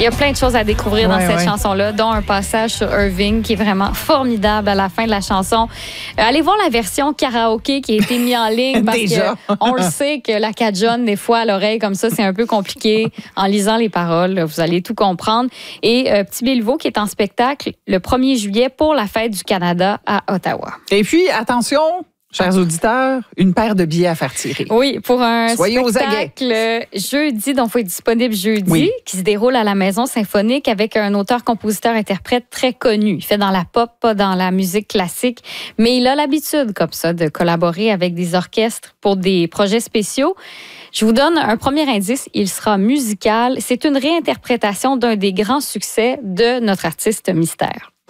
Il y a plein de choses à découvrir dans cette chanson-là, dont un passage sur Irving qui est vraiment formidable à la fin de la chanson. Allez voir la version karaoké qui a été mise en ligne parce qu'on le sait que la cajun, des fois, à l'oreille comme ça, c'est un peu compliqué. En lisant les paroles, vous allez tout comprendre. Et Petit Béliveau qui est en spectacle le 1er juillet pour la Fête du Canada à Ottawa. Et puis, attention, chers auditeurs, une paire de billets à faire tirer. Oui, pour un Soyez spectacle jeudi, donc il faut être disponible jeudi, qui se déroule à la Maison Symphonique avec un auteur-compositeur-interprète très connu. Il fait dans la pop, pas dans la musique classique, mais il a l'habitude, comme ça, de collaborer avec des orchestres pour des projets spéciaux. Je vous donne un premier indice, il sera musical. C'est une réinterprétation d'un des grands succès de notre artiste mystère.